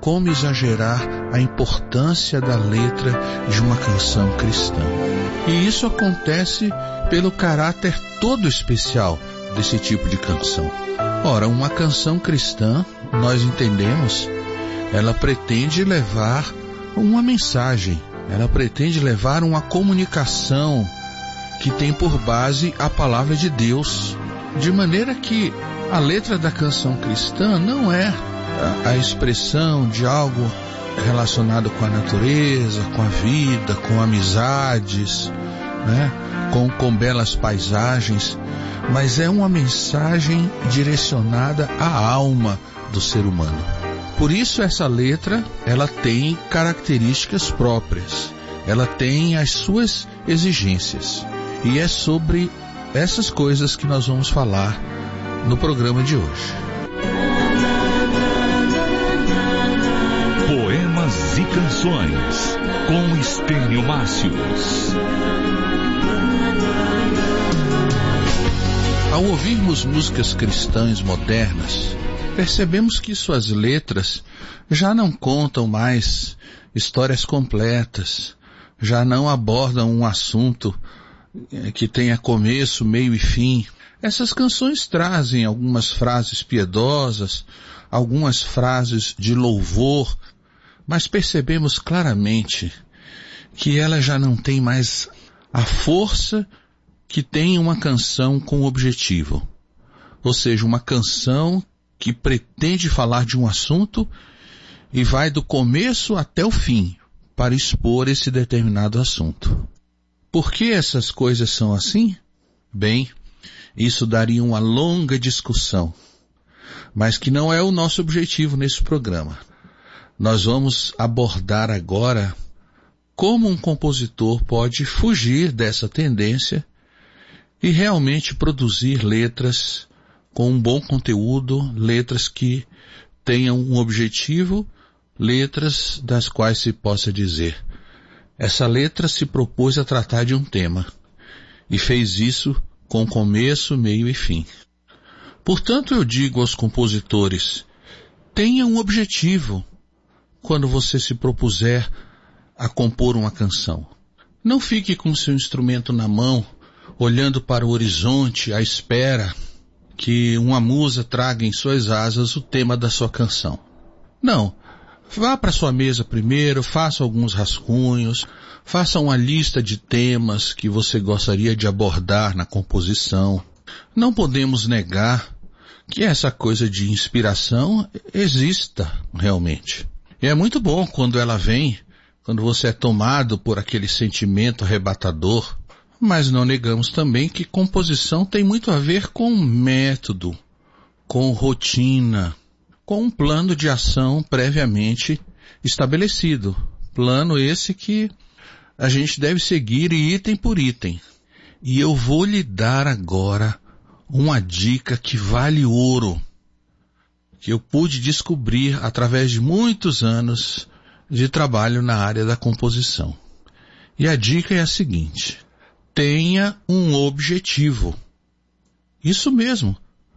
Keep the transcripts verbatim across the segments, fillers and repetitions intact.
como exagerar a importância da letra de uma canção cristã. E isso acontece pelo caráter todo especial desse tipo de canção. Ora, uma canção cristã, nós entendemos, ela pretende levar uma mensagem, ela pretende levar uma comunicação que tem por base a palavra de Deus, de maneira que a letra da canção cristã não é a, a expressão de algo relacionado com a natureza, com a vida, com amizades, né? com, com belas paisagens, mas é uma mensagem direcionada à alma do ser humano. Por isso essa letra, ela tem características próprias, ela tem as suas exigências. E é sobre essas coisas que nós vamos falar no programa de hoje. Poemas e canções, com Estênio Márcios. Ao ouvirmos músicas cristãs modernas, percebemos que suas letras já não contam mais histórias completas, já não abordam um assunto que tenha começo, meio e fim. Essas canções trazem algumas frases piedosas, algumas frases de louvor, mas percebemos claramente que ela já não tem mais a força que tem uma canção com objetivo. Ou seja, uma canção que pretende falar de um assunto e vai do começo até o fim para expor esse determinado assunto. Por que essas coisas são assim? Bem, isso daria uma longa discussão, mas que não é o nosso objetivo nesse programa. Nós vamos abordar agora como um compositor pode fugir dessa tendência e realmente produzir letras com um bom conteúdo, letras que tenham um objetivo, letras das quais se possa dizer: essa letra se propôs a tratar de um tema, e fez isso com começo, meio e fim. Portanto, eu digo aos compositores, tenha um objetivo quando você se propuser a compor uma canção. Não fique com seu instrumento na mão, olhando para o horizonte, à espera que uma musa traga em suas asas o tema da sua canção. Não. Vá para sua mesa primeiro, faça alguns rascunhos, faça uma lista de temas que você gostaria de abordar na composição. Não podemos negar que essa coisa de inspiração exista realmente. E é muito bom quando ela vem, quando você é tomado por aquele sentimento arrebatador, mas não negamos também que composição tem muito a ver com método, com rotina, com um plano de ação previamente estabelecido. Plano esse que a gente deve seguir item por item. E eu vou lhe dar agora uma dica que vale ouro, que eu pude descobrir através de muitos anos de trabalho na área da composição. E a dica é a seguinte: tenha um objetivo. Isso mesmo.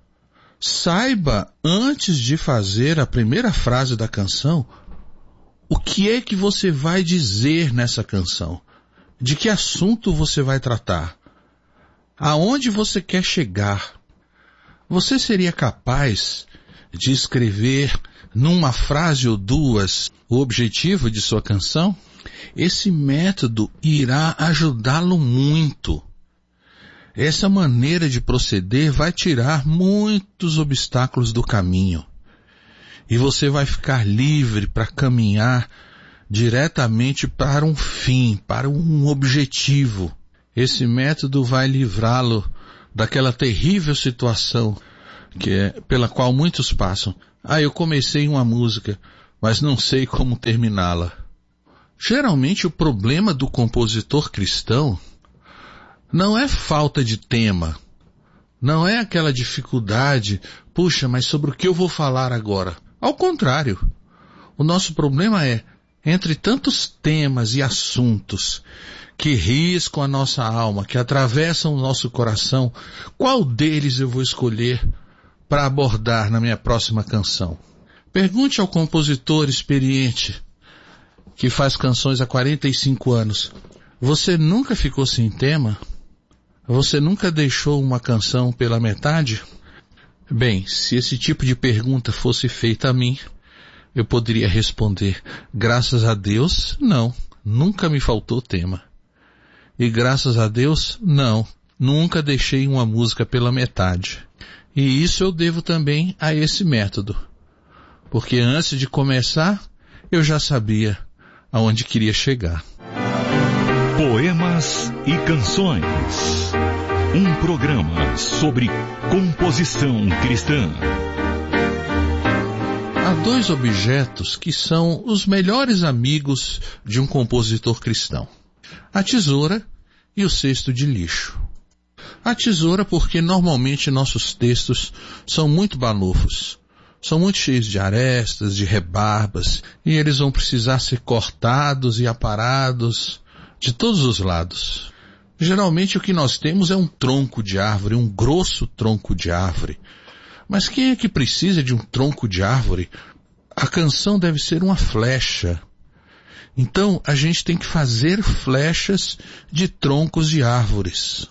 Saiba, antes de fazer a primeira frase da canção, o que é que você vai dizer nessa canção? De que assunto você vai tratar? Aonde você quer chegar? Você seria capaz de escrever numa frase ou duas o objetivo de sua canção? Esse método irá ajudá-lo muito. Essa maneira de proceder vai tirar muitos obstáculos do caminho. E você vai ficar livre para caminhar diretamente para um fim, para um objetivo. Esse método vai livrá-lo daquela terrível situação que é, pela qual muitos passam. Ah, eu comecei uma música, mas não sei como terminá-la. Geralmente o problema do compositor cristão não é falta de tema, não é aquela dificuldade, puxa, mas sobre o que eu vou falar agora? Ao contrário, o nosso problema é, entre tantos temas e assuntos que riscam a nossa alma, que atravessam o nosso coração, qual deles eu vou escolher para abordar na minha próxima canção? Pergunte ao compositor experiente que faz canções há quarenta e cinco anos. Você nunca ficou sem tema? Você nunca deixou uma canção pela metade? Bem, se esse tipo de pergunta fosse feita a mim, eu poderia responder, graças a Deus, não, nunca me faltou tema. E graças a Deus, não, nunca deixei uma música pela metade. E isso eu devo também a esse método. Porque antes de começar, eu já sabia aonde queria chegar. Poemas e Canções. Um programa sobre composição cristã. Há dois objetos que são os melhores amigos de um compositor cristão. A tesoura e o cesto de lixo. A tesoura porque normalmente nossos textos são muito balofos. São muito cheios de arestas, de rebarbas, e eles vão precisar ser cortados e aparados de todos os lados. Geralmente o que nós temos é um tronco de árvore, um grosso tronco de árvore. Mas quem é que precisa de um tronco de árvore? A canção deve ser uma flecha. Então a gente tem que fazer flechas de troncos de árvores.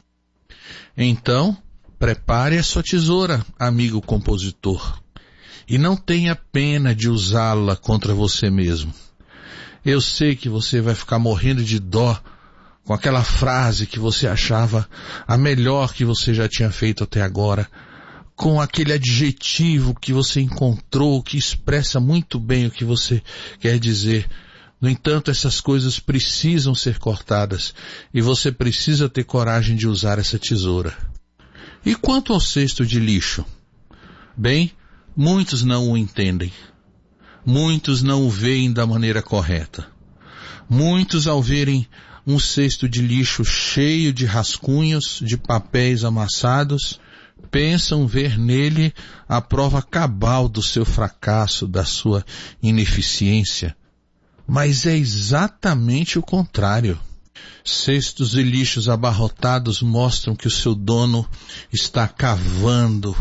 Então, prepare a sua tesoura, amigo compositor. E não tenha pena de usá-la contra você mesmo. Eu sei que você vai ficar morrendo de dó com aquela frase que você achava a melhor que você já tinha feito até agora, com aquele adjetivo que você encontrou que expressa muito bem o que você quer dizer. No entanto, essas coisas precisam ser cortadas e você precisa ter coragem de usar essa tesoura. E quanto ao cesto de lixo? Bem, muitos não o entendem. Muitos não o veem da maneira correta. Muitos, ao verem um cesto de lixo cheio de rascunhos, de papéis amassados, pensam ver nele a prova cabal do seu fracasso, da sua ineficiência. Mas é exatamente o contrário. Cestos de lixos abarrotados mostram que o seu dono está cavando,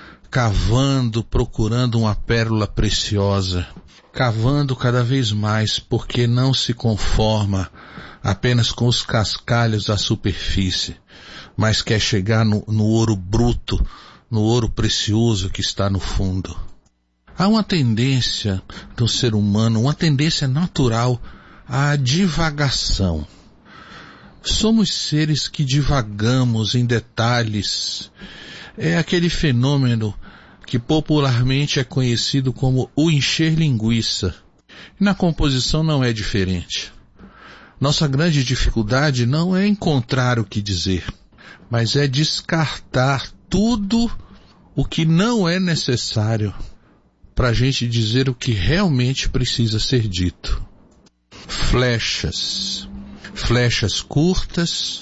cavando, procurando uma pérola preciosa, cavando cada vez mais, porque não se conforma apenas com os cascalhos da superfície, mas quer chegar no, no ouro bruto, no ouro precioso que está no fundo. Há uma tendência do ser humano, uma tendência natural à divagação. Somos seres que divagamos em detalhes. É aquele fenômeno que popularmente é conhecido como o encher linguiça. E na composição não é diferente. Nossa grande dificuldade não é encontrar o que dizer, mas é descartar tudo o que não é necessário para a gente dizer o que realmente precisa ser dito. Flechas. Flechas curtas,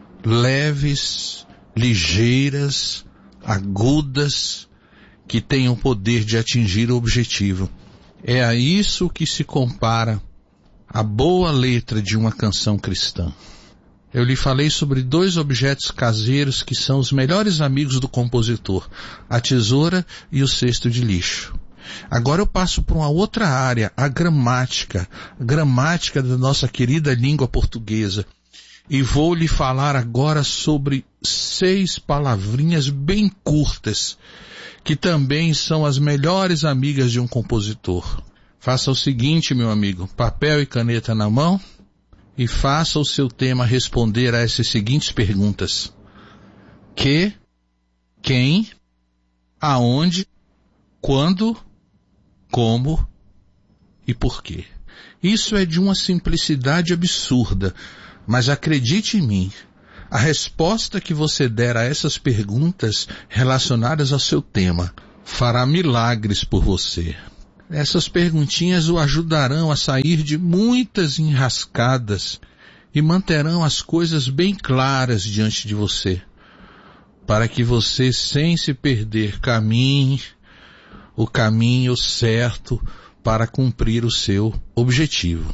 leves, ligeiras, agudas, que tenham poder de atingir o objetivo. É a isso que se compara a boa letra de uma canção cristã. Eu lhe falei sobre dois objetos caseiros que são os melhores amigos do compositor, a tesoura e o cesto de lixo. Agora eu passo para uma outra área, a gramática, a gramática da nossa querida língua portuguesa. E vou lhe falar agora sobre seis palavrinhas bem curtas, que também são as melhores amigas de um compositor. Faça o seguinte, meu amigo, papel e caneta na mão, e faça o seu tema responder a essas seguintes perguntas. Que, quem, aonde, quando, como e por quê. Isso é de uma simplicidade absurda, mas acredite em mim, a resposta que você der a essas perguntas relacionadas ao seu tema fará milagres por você. Essas perguntinhas o ajudarão a sair de muitas enrascadas e manterão as coisas bem claras diante de você, para que você, sem se perder, caminhe o caminho certo para cumprir o seu objetivo.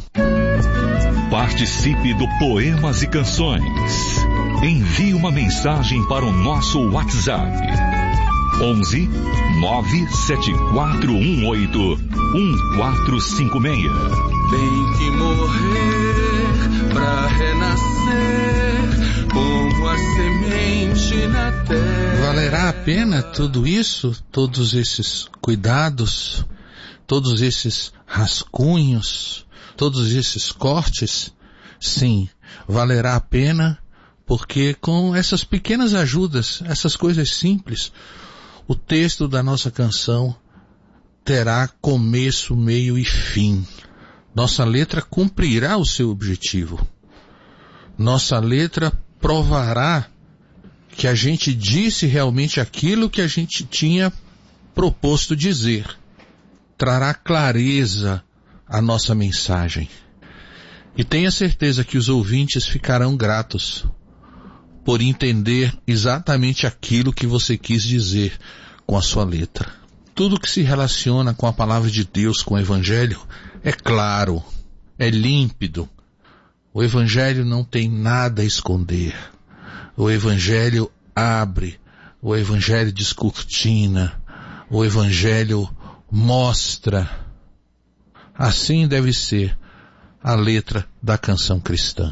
Participe do Poemas e Canções. Envie uma mensagem para o nosso WhatsApp. onze nove sete quatro um oito um quatro cinco seis. Tem que morrer pra renascer como a semente na terra. Valerá a pena tudo isso? Todos esses cuidados, todos esses rascunhos, todos esses cortes? Sim, valerá a pena, porque com essas pequenas ajudas, essas coisas simples, o texto da nossa canção terá começo, meio e fim. Nossa letra cumprirá o seu objetivo. Nossa letra provará que a gente disse realmente aquilo que a gente tinha proposto dizer. Trará clareza à nossa mensagem. E tenha certeza que os ouvintes ficarão gratos por entender exatamente aquilo que você quis dizer com a sua letra. Tudo que se relaciona com a palavra de Deus, com o Evangelho, é claro, é límpido. O Evangelho não tem nada a esconder. O Evangelho abre, o Evangelho descortina, o Evangelho mostra. Assim deve ser a letra da canção cristã.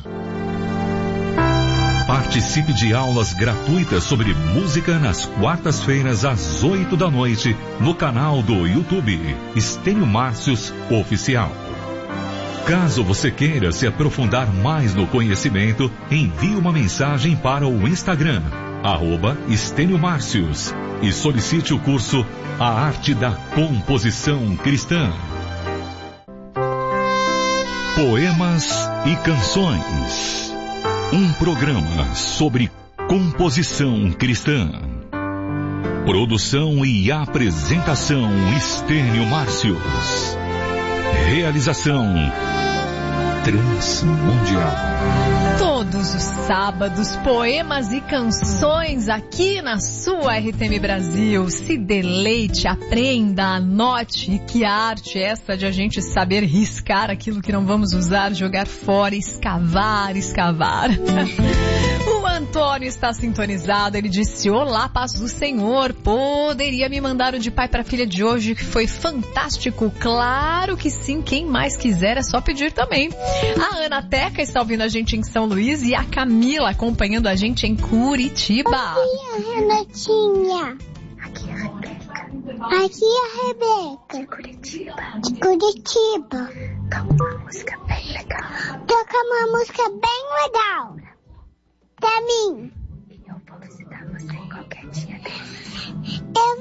Participe de aulas gratuitas sobre música nas quartas-feiras às oito da noite no canal do YouTube Estênio Márcios Oficial. Caso você queira se aprofundar mais no conhecimento, envie uma mensagem para o Instagram, arroba Estênio Márcios, e solicite o curso A Arte da Composição Cristã. Poemas e Canções. Um programa sobre composição cristã. Produção e apresentação Estênio Márcios. Realização Transmundial. Todos os sábados, poemas e canções aqui na sua R T M Brasil. Se deleite, aprenda, anote. Que arte é essa de a gente saber riscar aquilo que não vamos usar, jogar fora, escavar, escavar. O Antônio está sintonizado, ele disse: olá, paz do Senhor, poderia me mandar o de pai para filha de hoje, que foi fantástico? Claro que sim, quem mais quiser é só pedir também. A Ana Teca está ouvindo a gente em São Luís e a Camila acompanhando a gente em Curitiba. Aqui é a Renatinha. Aqui é a Rebeca. Aqui é a Rebeca. De Curitiba. De Curitiba. Toca uma música bem legal. Toca uma música bem legal. Pra mim. Eu vou visitar você qualquer dia desses. Eu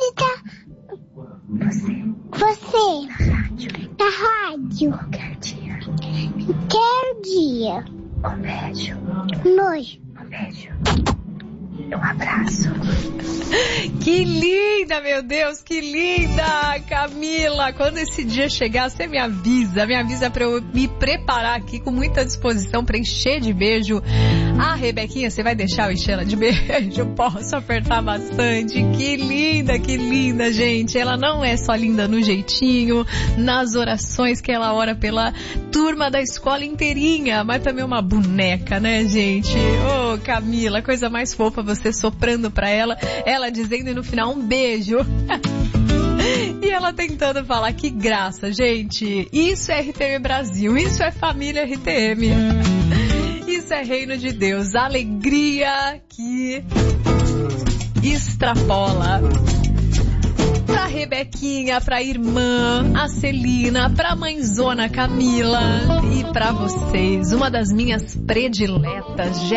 vou visitar você. Você. Na rádio. Na rádio. Qualquer dia. Qualquer dia. Um beijo. Beijo. Um beijo. Um abraço. Que linda, meu Deus, que linda, Camila. Quando esse dia chegar, você me avisa, me avisa pra eu me preparar aqui com muita disposição pra encher de beijo. Ah, Rebequinha, você vai deixar eu encher ela de beijo? Posso apertar bastante. Que linda, que linda, gente. Ela não é só linda no jeitinho, nas orações que ela ora pela turma da escola inteirinha, mas também uma boneca, né, gente? Ô, oh, Camila, coisa mais fofa, você soprando pra ela, ela dizendo no final um beijo. E ela tentando falar, que graça, gente. Isso é R T M Brasil, isso é família R T M. Isso é reino de Deus, alegria que extrapola. Pra Rebequinha, pra irmã, a Celina, pra mãezona Camila e pra vocês, uma das minhas prediletas,